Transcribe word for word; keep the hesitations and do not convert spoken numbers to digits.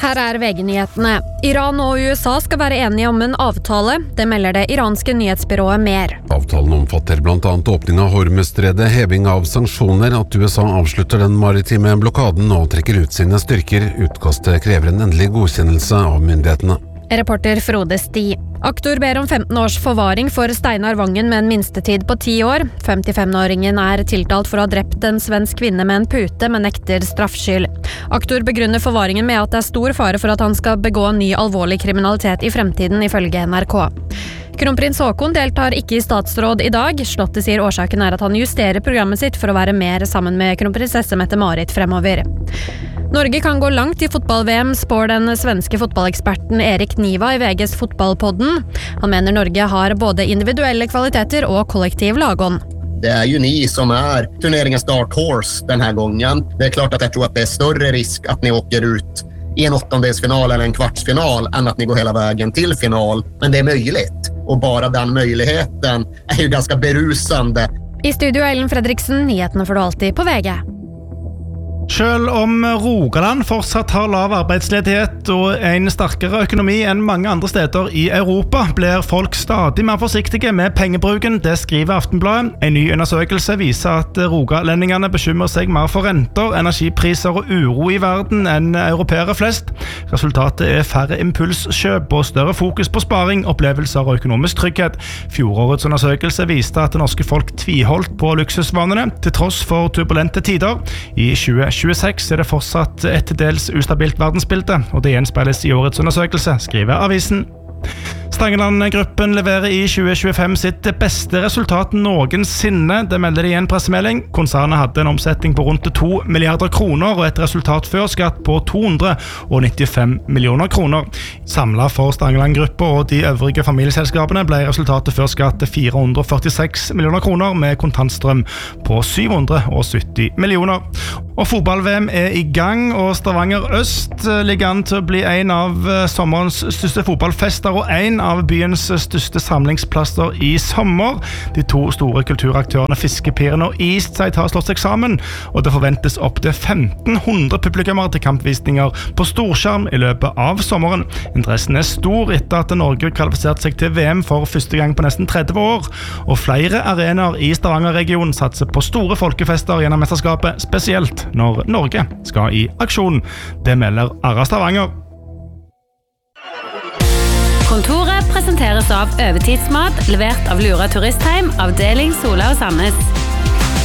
Her er V G-nyhetene. Iran og U S A skal være enige om en avtale. Det melder det iranske nyhetsbyrået Mer. Avtalen omfatter blant annet åpning av Hormuzstredet, heving av sanksjoner, at U S A avslutter den maritime blokaden og trekker ut sine styrker. Utkastet krever en endelig godkjennelse av myndighetene. Reporter Frode Sti. Aktor ber om femten års forvaring for Steinar Vangen med en minstetid på ti år. femtifem-åringen er tiltalt for å ha drept en svensk kvinne med en pute, men nekter straffskyld. Aktor begrunner forvaringen med at det er stor fare for at han skal begå ny alvorlig kriminalitet i fremtiden, ifølge N R K. Kronprins Haakon deltar ikke i statsråd i dag. Slottet sier årsaken er at han justerer programmet sitt for å være mer sammen med kronprinsesse Mette-Marit fremover. Norge kan gå langt i fotball-V M, spår den svenske fotballeksperten Erik Niva i V G's fotballpodden. Han mener Norge har både individuelle kvaliteter og kollektiv lagånd. Det är ju ni som är turneringens dark horse den här gången. Det är klart att jag tror att det är större risk att ni åker ut i en åttondelsfinal eller en kvartsfinal än att ni går hela vägen till final. Men det är möjligt. Och bara den möjligheten är ju ganska berusande. I studio Ellen Fredriksen, nyhetene får du alltid på V G. Selv om Rogaland fortsatt har lav arbeidsledighet og en sterkere økonomi enn mange andre steder i Europa, blir folk stadig mer forsiktige med pengebruken, det skriver Aftenbladet. En ny undersøkelse viser at rogalendingene bekymrer seg mer for renter, energipriser og uro i verden enn europeere flest. Resultatet er færre impulskjøp og større fokus på sparing, opplevelser og økonomisk trygghet. Fjorårets undersøkelse viste at det norske folk tviholdt på luksusvanene, til tross for turbulente tider. I tjue tjueseks er det fortsatt et dels ustabilt verdensbilde, og det gjenspeiles i årets undersøkelse, skriver avisen. Stangeland-gruppen leverer i tjue tjuefem sitt beste resultat noensinne, det melder de i en pressemelding. Konsernet hadde en omsetning på rundt to milliarder kroner og et resultat før skatt på to hundre nittifem millioner kroner. Samlet for Stangeland-gruppa og de øvrige familieselskapene ble resultatet før skatt fire hundre førtiseks millioner kroner med kontantstrøm på syv hundre sytti millioner. Og fotball-V M er i gang, og Stavanger Øst ligger an til å bli en av sommerens største fotballfester og en av byens største samlingsplasser i sommer. De to store kulturaktørene Fiskepiren og Eastside har slått seg sammen, og det forventes opp til femten hundre publikummer til kampvisninger på storskjerm i løpet av sommeren. Interessen er stor etter at Norge kvalifiserte seg til V M for første gang på nesten tretti år, og flere arenaer i Stavanger-regionen satser på store folkefester gjennom mesterskapet, spesielt når Norge skal i aksjon. Det melder Arra Stavanger. Kontoret presenteres av Overtidsmat, levert av Lura Turistheim, avdeling Sola og Sandnes.